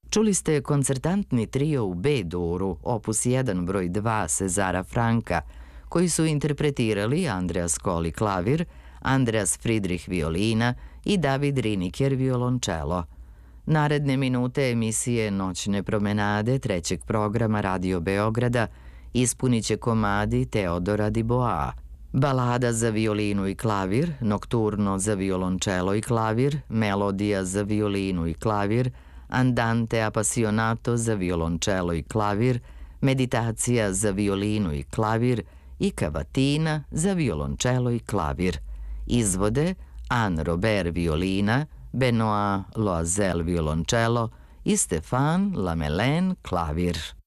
Čuli ste koncertantni trio u B-duru, opus 1 broj 2 Cezara Franka, koji su interpretirali Andreas Koli klavir, Andreas Friedrich violina i David Riniker violončelo. Naredne minute emisije Noćne promenade trećeg programa Radio Beograda ispunit će komadi Teodora Dubois. Balada za violinu i klavir, Nokturno za violončelo i klavir, Melodija za violinu i klavir, Andante Appassionato za violončelo i klavir, Meditacija za violinu i klavir i Cavatina za violončelo i klavir. Izvode Anne Robert violina, Benoit Loisel violončelo i Stéphane Lamellin klavir.